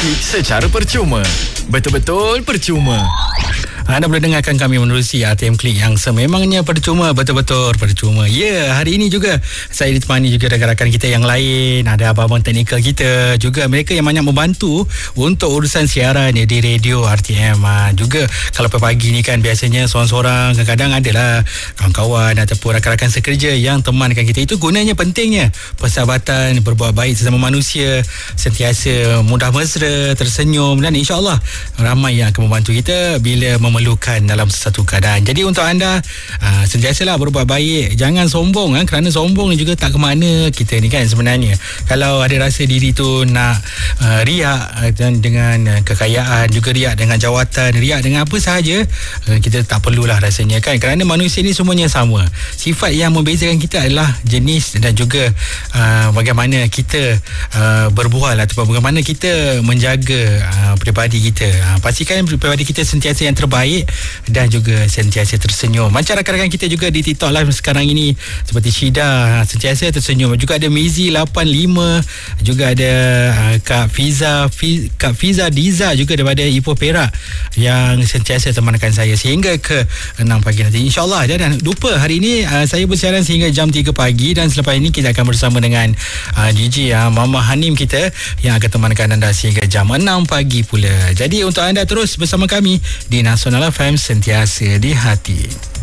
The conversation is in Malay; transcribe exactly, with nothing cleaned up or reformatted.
klik secara percuma. Betul-betul percuma. Anda boleh dengarkan kami menerusi A T M Klik yang sememangnya percuma, betul-betul percuma. Ya, yeah, hari ini juga saya ditemani juga rakan-rakan kita yang lain. Ada abang-abang teknikal kita juga, mereka yang banyak membantu untuk urusan siaran ya, di radio R T M. Ha, juga kalau pagi ni kan biasanya seorang-seorang, kadang-kadang adalah kawan-kawan ataupun rakan-rakan sekerja yang temankan kita. Itu gunanya pentingnya persahabatan, berbuat baik sesama manusia, sentiasa mudah mesra, tersenyum, dan insya-Allah ramai yang akan membantu kita bila memerlukan dalam sesuatu keadaan. Jadi untuk anda aa, sentiasalah berbuat baik, jangan sombong ha, kerana sombong ni juga tak ke mana kita ni kan sebenarnya. Kalau ada rasa diri tu nak aa, riak dan dengan aa, kekayaan, juga riak dengan jawatan, riak dengan apa sahaja, aa, kita tak perlulah rasanya kan, kerana manusia ni semuanya sama. Sifat yang membezakan kita adalah jenis dan juga aa, bagaimana kita aa, berbual ataupun bagaimana kita menjaga aa, peribadi kita. Aa, pastikan peribadi kita sentiasa yang terbaik dan juga sentiasa tersenyum. Macam rakan-rakan kita juga di TikTok live sekarang ini, seperti Syida sentiasa tersenyum, juga ada Mizi lapan lima, juga ada uh, Kak Fiza Fiz, Kak Fiza Diza juga daripada Ipoh Perak yang sentiasa temankan saya sehingga ke enam pagi nanti insyaAllah. Dan jangan lupa hari ini uh, saya bersiaran sehingga jam tiga pagi, dan selepas ini kita akan bersama dengan uh, Gigi uh, Mama Hanim kita yang akan temankan anda sehingga jam enam pagi pula. Jadi untuk anda terus bersama kami di Nasional F M, sentiasa di hati.